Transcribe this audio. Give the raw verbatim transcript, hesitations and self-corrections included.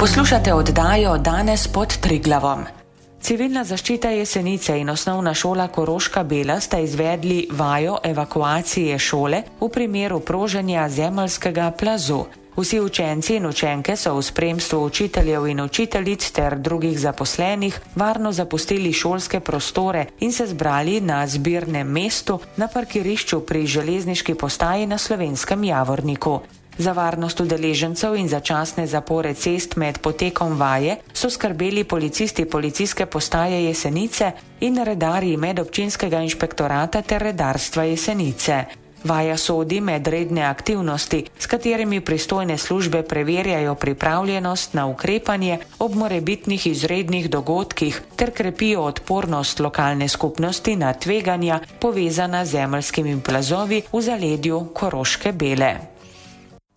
Poslušate oddajo Danes pod Triglavom. Civilna zaščita Jesenice in osnovna šola Koroška Bela sta izvedli vajo evakuacije šole v primeru proženja zemeljskega plazu. Vsi učenci in učenke so v spremstvu učiteljev in učiteljic ter drugih zaposlenih varno zapustili šolske prostore in se zbrali na zbirnem mestu na parkirišču pri železniški postaji na Slovenskem Javorniku. Za varnost udeležencev in začasne zapore cest med potekom vaje so skrbeli policisti policijske postaje Jesenice in redarji medobčinskega inšpektorata ter redarstva Jesenice. Vaja sodi med redne aktivnosti, s katerimi pristojne službe preverjajo pripravljenost na ukrepanje ob morebitnih izrednih dogodkih ter krepijo odpornost lokalne skupnosti na tveganja povezana z zemeljskimi plazovi v zaledju Koroške Bele.